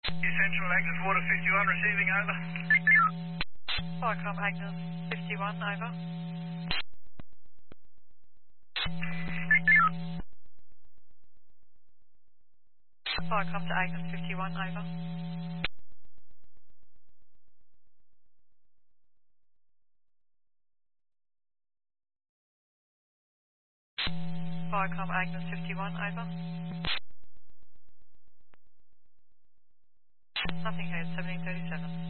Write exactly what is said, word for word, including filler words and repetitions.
Central Agnes Water fifty-one receiving over. Viacom Agnes fifty-one, over. Viacom to Agnes fifty-one, over. Viacom Agnes fifty-one, over. Nothing heard, seventeen thirty-seven.